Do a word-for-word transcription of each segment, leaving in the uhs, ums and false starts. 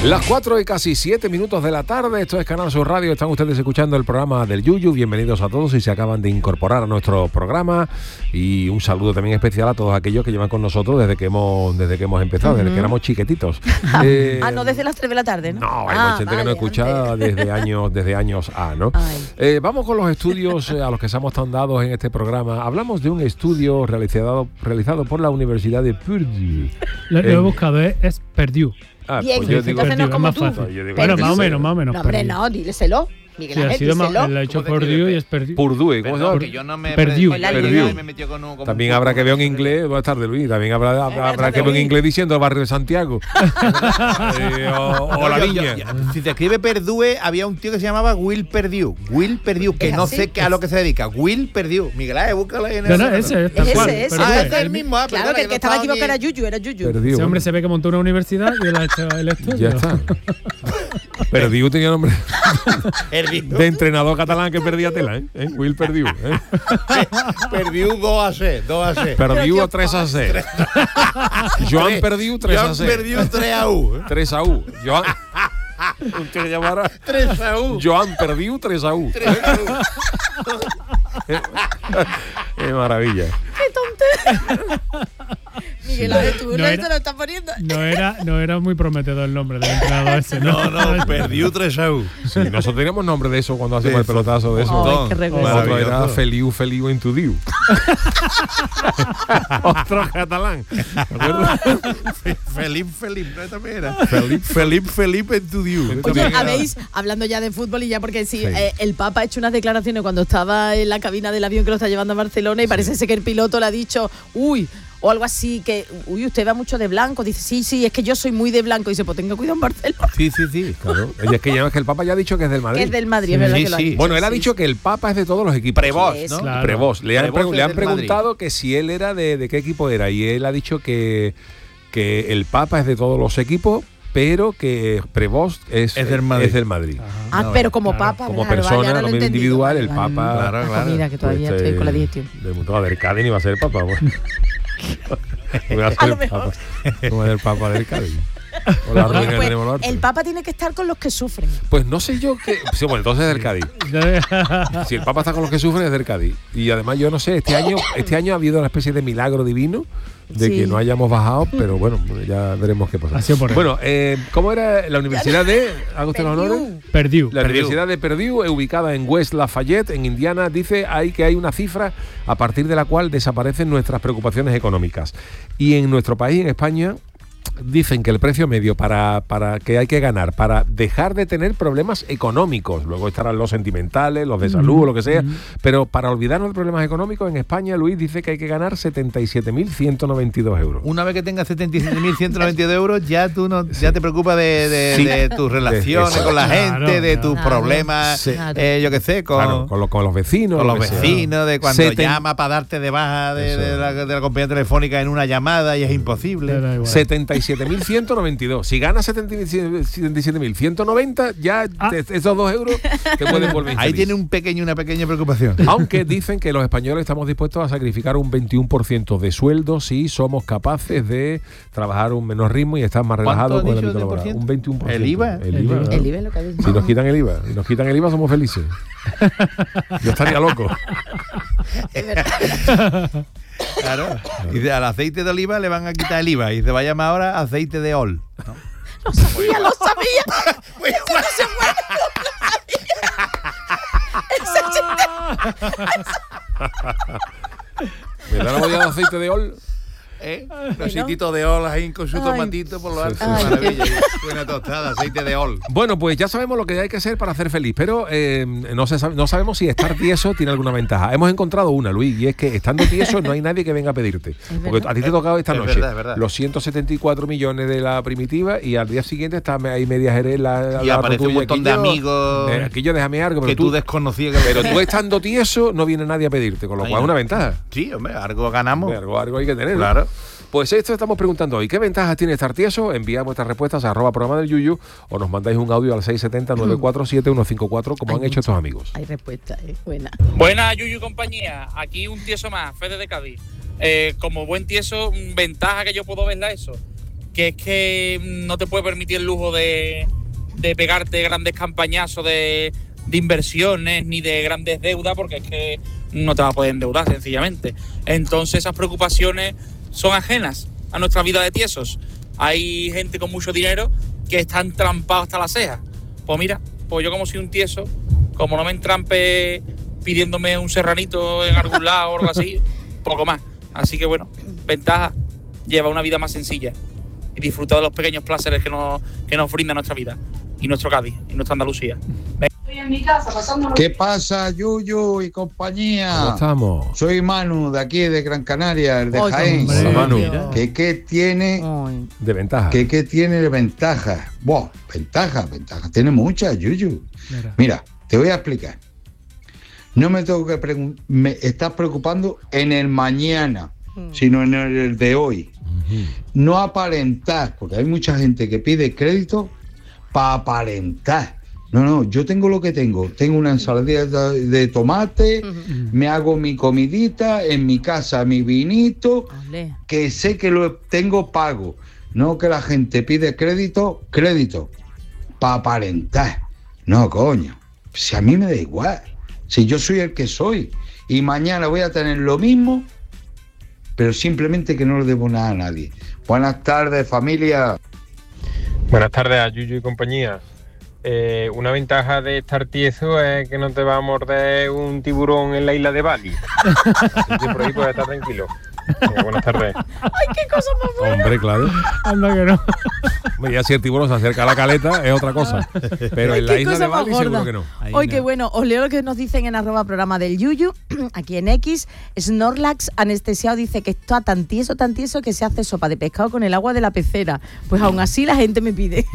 Las cuatro y casi siete minutos de la tarde, esto es Canal Sur Radio, están ustedes escuchando el programa del Yuyu, bienvenidos a todos si se acaban de incorporar a nuestro programa y un saludo también especial a todos aquellos que llevan con nosotros desde que hemos desde que hemos empezado, uh-huh. desde que éramos chiquititos. Ah, eh, ah, no desde las tres de la tarde, ¿no? No, hay ah, mucha gente vale, que no escucha antes. desde años, desde años A, ¿no? Eh, vamos con los estudios eh, a los que estamos tan dados en este programa. Hablamos de un estudio realizado, realizado por la Universidad de Purdue. Lo, lo he buscado, es, es Purdue. Ah, Bien, pues yo digo, entonces no es como más tú. fácil. yo digo, Bueno, yo más o sé. menos, más o menos. No, hombre, Purdue. no, díselo. Miguel Sí, ha Ángel, sido más, díselo. él ha hecho ¿Cómo te Purdue y escribe? es Purdue. Purdue, ¿cómo se llama? Que yo no me Perdió. pre- Perdió. y me metió con un- como También un habrá poco que ver en de- inglés, buenas tardes Luis, también habrá, habrá, habrá que ver en Luis. inglés diciendo el barrio de Santiago. Eh, o, o la Yo- yo- Viña. yo- si te escribe Perdue, había un tío que se llamaba Will Perdue. Will Perdue, que ¿Es no así? sé qué, a lo que se dedica. Will Perdue. Miguel Ángel, búscalo ahí en No, el- no, ese es tal Ese, cual. ese. Purdue. Ah, ese es el mismo. Ah, Claro, perdona, que el no que estaba estaba equivocado aquí. era Yuyu, era Yuyu. Perdido. Ese hombre se ve que montó una universidad y él ha hecho el estudio. Ya está. Perdiu tenía nombre Perdue. de entrenador catalán que perdía tela, ¿eh? ¿Eh? Will Perdiu. ¿eh? Perdue dos a C. dos a C. Perdiu a tres a C. Joan Perdiu tres a Joan C. Perdue tres a U. tres a U. Joan. Un tío que llamara tres a U. Joan Perdiu tres a U. tres a U. Qué maravilla. ¡Qué tontería! Miguel Ángel, tú No no era- te lo estás poniendo. No era, no era muy prometedor el nombre del entrenador ese, ¿no? No, no, Perdue tres a U. Sí, nosotros teníamos nombre de eso cuando hacemos Sí, el pelotazo de eso. Ay, qué recuerdo. Otro era Maravilloso. Feliu Feliu en tu diu. Otro catalán. ¿De acuerdo? Felipe, Felipe, ¿no? También era. Felipe. Felipe, Felipe en tu diu. Oye, También era- habéis, hablando ya de fútbol y ya porque sí, Sí. eh, el Papa ha hecho unas declaraciones cuando estaba en la cabina del avión que lo está llevando a Barcelona y parece ser que el piloto le ha dicho, uy, o algo así, que, uy, usted va mucho de blanco. Dice, sí, sí, es que yo soy muy de blanco. Dice, pues tenga cuidado en Barcelona. Sí, sí, sí. Claro. Y es que, ya, es que el Papa ya ha dicho que es del Madrid. Que es del Madrid, es verdad Sí, que lo ha sí. dicho. Bueno, él ha sí. dicho que el Papa es de todos los equipos. Prevost, Eso. ¿no? Claro. Prevost. Le han, Prevost pregu- es le han del preguntado que si él era de, de qué equipo era y él ha dicho que, que el Papa es de todos los equipos, pero que Prevost es, Es del Madrid. es del Madrid. Ah, No, pero como claro. Papa, Como ¿verdad? persona, Vale, ahora a lo he nivel entendido. individual, Vale, el vale. Papa. Claro, Ah, claro. mira, que todavía Pues, estoy con la eh, digestión. De mundo del Cádiz ni va a ser el Papa. Bueno. No va a ser A lo el mejor. Papa. No va a ser el Papa del Cádiz. O la ruina que Pues, tenemos nosotros. el Papa tiene que estar con los que sufren. Pues no sé yo qué. Sí, bueno, entonces es del Cádiz. Si el Papa está con los que sufren es del Cádiz. Y además yo no sé, este año, este año ha habido una especie de milagro divino de Sí. que no hayamos bajado, pero bueno, ya veremos qué pasa. Ha sido por él. Bueno, eh, ¿cómo era la universidad de? ¿Haga usted los honores? Perdiu. Purdue. La Purdue. Universidad de Purdue, ubicada en West Lafayette, en Indiana, dice ahí que hay una cifra a partir de la cual desaparecen nuestras preocupaciones económicas. Y en nuestro país, en España, dicen que el precio medio para, para que hay que ganar para dejar de tener problemas económicos, luego estarán los sentimentales, los de salud, o lo que sea, pero para olvidarnos de problemas económicos, en España, Luis dice que hay que ganar setenta y siete mil ciento noventa y dos euros. Una vez que tengas setenta y siete mil ciento noventa y dos euros, ya tú no, ya te preocupas de, de, Sí. de tus relaciones Eso. con la gente, Claro, de tus claro. problemas, Sí. eh, yo qué sé, con, Claro, con, lo- con los vecinos. con lo los que sea. vecinos, de cuando Seten- llama para darte de baja de, Eso. de la, de la compañía telefónica en una llamada y es Te imposible. da igual. setenta y siete mil ciento noventa y dos. Si ganas setenta y siete mil ciento noventa, ya Ah. te- esos dos euros te pueden volver Ahí infeliz. tiene un pequeño, una pequeña preocupación. Aunque dicen que los españoles estamos dispuestos a sacrificar un veintiuno por ciento de sueldo si somos capaces de trabajar a un menor ritmo y estar más ¿Cuánto relajados has con el dicho ámbito de laboral. por ciento? Un veintiuno por ciento. ¿El IVA? El IVA. El claro. El nivel lo que habéis dicho. Si nos quitan el IVA, si nos quitan el IVA somos felices. Yo estaría loco. Claro. Y de- al aceite de oliva le van a quitar el IVA y se va a llamar ahora aceite de ol. ¿no? Lo sabía, lo sabía. Ese no se muere, lo sabía. Ese chiste. ¿Me dan la botella de aceite de ol? ¿Eh? Un aceitito de ol ahí con su Ay. tomatito por lo alto. Ay, Maravilla. Buena tostada, aceite de ol. Bueno, pues ya sabemos lo que hay que hacer para hacer feliz, pero eh, no, se sabe- no sabemos si estar tieso tiene alguna ventaja. Hemos encontrado una, Luis, y es que estando tieso no hay nadie que venga a pedirte. Porque verdad. a ti te ha tocado esta Es noche verdad, es verdad. los ciento setenta y cuatro millones de la primitiva y al día siguiente está ahí media Jerez la, Y la aparece un tuya, montón de Quillo, amigos eh, Quillo, déjame algo, pero que tú desconocías que pero tú estando tieso no viene nadie a pedirte, con lo Ay, cual es no. una ventaja. Sí, hombre, algo ganamos. Algo, algo hay que tener, ¿no? Claro. Pues esto estamos preguntando hoy. ¿Qué ventajas tiene estar tieso? Enviad vuestras respuestas a arroba programa del Yuyu o nos mandáis un audio al seis siete cero, nueve cuatro siete, uno cinco cuatro como Hay han hecho estos amigos. Hay respuesta, es buena. Buenas, Yuyu compañía. Aquí un tieso más, Fede de Cádiz. Eh, como buen tieso, mm, ventaja que yo puedo verla eso. que es que no te puedes permitir el lujo de, de pegarte grandes campañazos de, de inversiones ni de grandes deudas, porque es que no te vas a poder endeudar sencillamente. Entonces esas preocupaciones son ajenas a nuestra vida de tiesos. Hay gente con mucho dinero que está entrampado hasta las cejas. Pues mira, pues yo como soy un tieso, como no me entrampe pidiéndome un serranito en algún lado o algo así, poco más. Así que bueno, ventaja, lleva una vida más sencilla y disfrutar de los pequeños placeres que nos, que nos brinda nuestra vida y nuestro Cádiz y nuestra Andalucía. Estoy en mi casa pasando. ¿Qué pasa, Yuyu y compañía? ¿Cómo estamos? Soy Manu, de aquí, de Gran Canaria, el de Oye, Jaén. Hola, Manu. ¿Qué, qué tiene Ay. De ventaja. ¿Qué, qué tiene de ventaja? Buah, ventaja, ventaja. Tiene muchas, Yuyu. Mira. Mira, te voy a explicar. No me tengo que preguntar, me estás preocupando en el mañana, Mm. sino en el de hoy. Ujú. No aparentar, porque hay mucha gente que pide crédito para aparentar. No, no, yo tengo lo que tengo. Tengo una ensalada de, de tomate, Ujú. me hago mi comidita, en mi casa mi vinito, Ole. que sé que lo tengo pago. No que la gente pide crédito, crédito, para aparentar. No, coño, si a mí me da igual. Si yo soy el que soy y mañana voy a tener lo mismo, pero simplemente que no le debo nada a nadie. Buenas tardes, familia. Buenas tardes a Yuyu y compañía. Eh, una ventaja de estar tieso es que no te va a morder un tiburón en la isla de Bali. Así que por ahí puedes estar tranquilo. Eh, buenas tardes. Ay, qué cosa más buena. Hombre, claro. Anda que no. Hombre, ya si el tiburón se acerca a la caleta es otra cosa. Pero Ay, en la qué isla cosa de más Bali gorda. seguro que no. Hoy qué bueno, os leo lo que nos dicen en arroba programa del Yuyu, aquí en X. Snorlax anestesiado dice que está tan tieso, tan tieso que se hace sopa de pescado con el agua de la pecera. Pues aún así la gente me pide.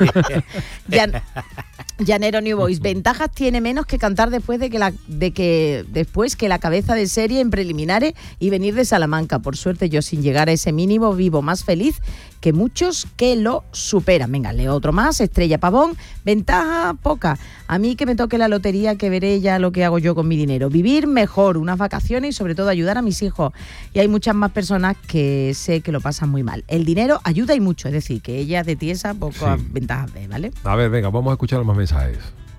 Llan- Llanero New Boys, ventajas tiene menos que cantar después de que la de que después que la cabeza de serie en preliminares y venir de Salamanca. Por suerte yo sin llegar a ese mínimo vivo más feliz que muchos que lo superan. Venga, leo otro más. Estrella Pavón, ventaja poca. A mí que me toque la lotería, que veré ya lo que hago yo con mi dinero. Vivir mejor, unas vacaciones y sobre todo ayudar a mis hijos. Y hay muchas más personas que sé que lo pasan muy mal. El dinero ayuda y mucho, es decir, que ella de tiesa pocas Sí. ventajas ve, ¿vale? A ver, venga, vamos a escuchar los más mensajes.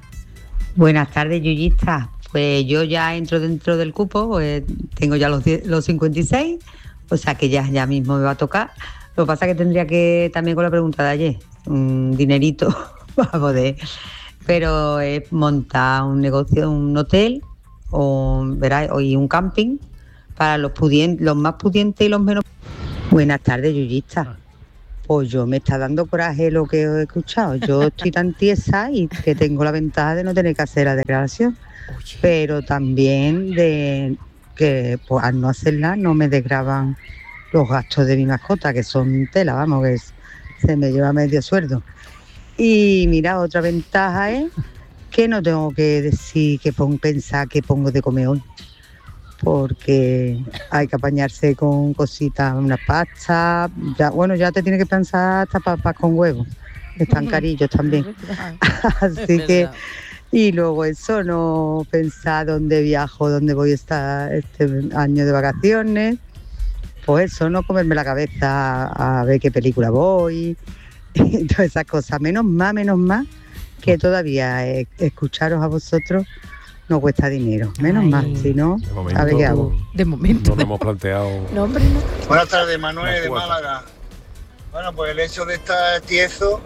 Buenas tardes, yuyistas. Pues yo ya entro dentro del cupo, pues tengo ya los, diez los cincuenta y seis, o sea que ya, ya mismo me va a tocar. Lo que pasa es que tendría que, también con la pregunta de ayer, un dinerito para poder, pero es montar un negocio, un hotel o, verá, y un camping para los, pudien- los más pudientes y los menos. Buenas tardes, yuyistas. Pues yo me está dando coraje lo que he escuchado. Yo estoy tan tiesa y que tengo la ventaja de no tener que hacer la declaración, pero también de que pues, al no hacerla no me desgravan los gastos de mi mascota, que son tela, vamos, que es- se me lleva medio sueldo. Y mira, otra ventaja es que no tengo que decir, que pongo, pensar que pongo de comer hoy, porque hay que apañarse con cositas, unas pastas, ya, bueno, ya te tienes que pensar hasta papas con huevos, están carillos también. Así Es que, verdad. y luego eso, no pensar dónde viajo, dónde voy a estar este año de vacaciones, pues eso, no comerme la cabeza a ver qué película voy, y todas esas cosas. Menos más, menos más, que todavía eh, escucharos a vosotros no cuesta dinero, menos Ay. más, si no, De a ver momento qué hago. De momento. no nos hemos planteado. No, hombre, no. Buenas tardes, Manuel Una de cuota. Málaga. Bueno, pues el hecho de estar tieso,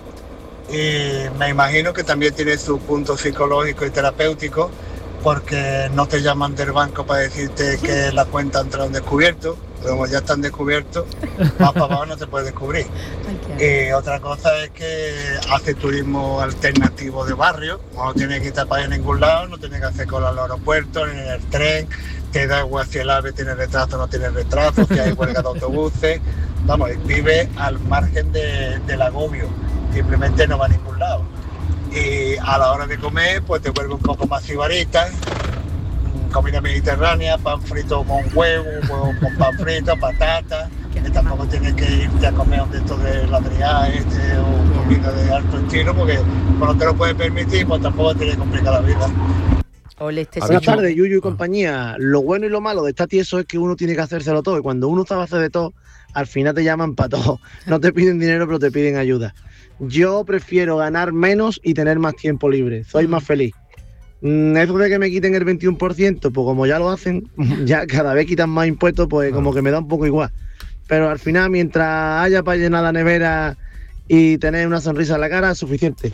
eh, me imagino que también tiene su punto psicológico y terapéutico, porque no te llaman del banco para decirte que la cuenta ha entrado en descubierto, como ya están descubiertos, más para abajo no te puedes descubrir. Ay, qué Eh, otra cosa es que hace turismo alternativo de barrio, no tiene que ir para ir a ningún lado, no tiene que hacer cola al aeropuerto, ni en el tren, te da igual si el ave tiene retraso o no tiene retraso, si hay huelga de autobuses, vamos, vive al margen de, del agobio, simplemente no va a ningún lado. Y a la hora de comer, pues te vuelve un poco más sibarita, comida mediterránea, pan frito con huevo, huevo con pan frito, patatas, que tampoco tienes que irte a comer un de estos de ladrillar este, o comida de alto estilo, porque cuando te lo puedes permitir, pues tampoco te complica la vida. Ole, este Ha Buenas dicho- tardes, Yuyu y compañía. Lo bueno y lo malo de estar tieso es que uno tiene que hacérselo todo. Y cuando uno sabe hacer de todo, al final te llaman para todo. No te piden dinero, pero te piden ayuda. Yo prefiero ganar menos y tener más tiempo libre. Soy más feliz. Mm, Eso de que me quiten el veintiuno por ciento, pues como ya lo hacen, ya cada vez quitan más impuestos, pues como que me da un poco igual. Pero al final, mientras haya para llenar la nevera y tener una sonrisa en la cara, es suficiente.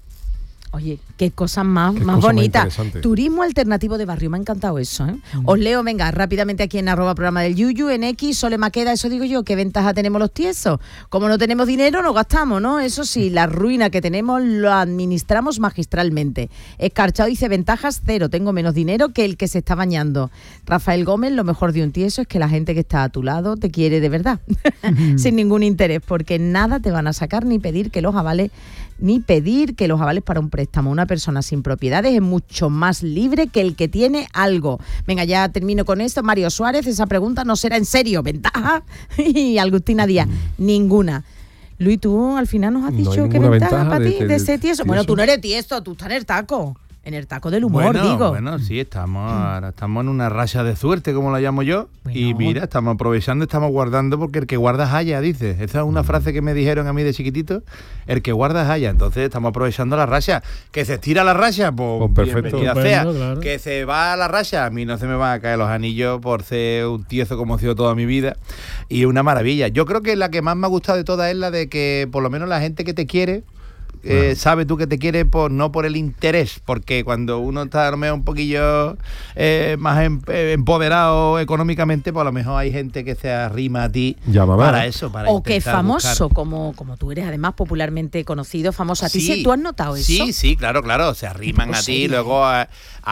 Oye, qué cosas más, Qué más cosa más bonitas. interesante. Turismo alternativo de barrio, me ha encantado eso, ¿eh? Os leo, venga, rápidamente aquí en arroba programa del Yuyu, en X, Sole Maqueda, eso digo yo, ¿qué ventaja tenemos los tiesos? Como no tenemos dinero, no gastamos, ¿no? Eso sí, la ruina que tenemos lo administramos magistralmente. Escarchado dice, ventajas cero, tengo menos dinero que el que se está bañando. Rafael Gómez, lo mejor de un tieso es que la gente que está a tu lado te quiere de verdad, sin ningún interés, porque nada te van a sacar ni pedir que los avales ni pedir que los avales para un préstamo. Una persona sin propiedades es mucho más libre que el que tiene algo. Venga, ya termino con esto. Mario Suárez, esa pregunta no será en serio. ¿Ventaja? Y Agustina Díaz, ninguna. Luis, tú al final nos has No dicho hay qué ninguna ventaja, ventaja para de- ti de- de ese tieso. Bueno, tieso. tú no eres tieso, tú estás en el taco. En el taco del humor, bueno, digo. Bueno, sí, estamos ahora estamos en una racha de suerte, como la llamo yo. Bueno. Y mira, estamos aprovechando, estamos guardando, porque el que guarda haya, dice. Esa es una frase que me dijeron a mí de chiquitito. El que guarda haya. Entonces estamos aprovechando la racha. Que se estira la racha, pues, Pues perfecto. bienvenida Estupendo, sea. claro. Que se va a la racha, a mí no se me van a caer los anillos por ser un tiezo como he sido toda mi vida. Y una maravilla. Yo creo que la que más me ha gustado de todas es la de que por lo menos la gente que te quiere, Eh, sabe tú que te quiere por no por el interés, porque cuando uno está a lo mejor un poquillo eh, más em- eh, empoderado económicamente, pues a lo mejor hay gente que se arrima a ti Llama más. para eso, para O que intentar famoso, buscar. como, como tú eres además popularmente conocido, famoso a ti. Sí. ¿Sí? ¿Tú has notado eso? Sí, sí, claro, claro, se arriman poco a ti, seria, luego a,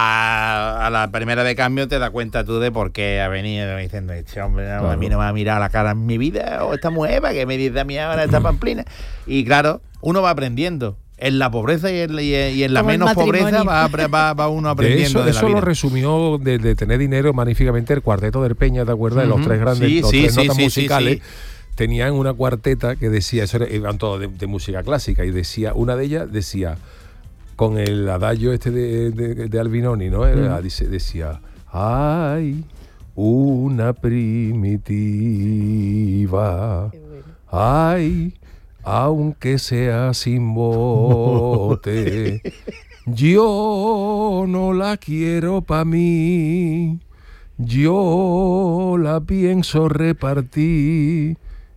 a- a la primera de cambio te das cuenta tú de por qué ha venido diciendo, este hombre no, Claro. a mí no me va a mirar a la cara en mi vida, o esta mujer, ¿para qué me dice a mí ahora esta pamplina? Y claro, uno va aprendiendo. En la pobreza y en, y en- y en la Como el menos pobreza matrimonio. va, apre- va, va uno De aprendiendo eso, de, eso la vida. lo resumió de, de tener dinero magníficamente el cuarteto del Peña, ¿te acuerdas? De los Ujú. tres grandes, Sí, los sí, tres sí, notas sí, sí, musicales. sí. Tenían una cuarteta que decía, eso era, iban todos de, de música clásica, y decía, una de ellas decía, con el adagio este de, de, de Albinoni, ¿no? Era, dice, decía, ay, una primitiva, ay, aunque sea sin bote, yo no la quiero pa' mí, yo la pienso repartir.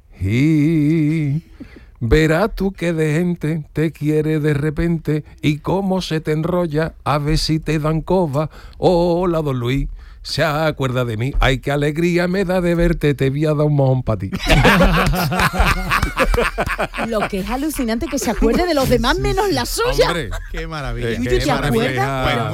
Y verás tú que de gente te quiere de repente y cómo se te enrolla a ver si te dan coba. Hola, don Luis, se acuerda de mí. Ay, qué alegría me da de verte, te voy a dar un mojón para ti. Lo que es alucinante que se acuerde de los demás menos la suya. Hombre, Qué maravilla. Eh, ¿Y tú qué te maravilla. acuerdas? Bueno,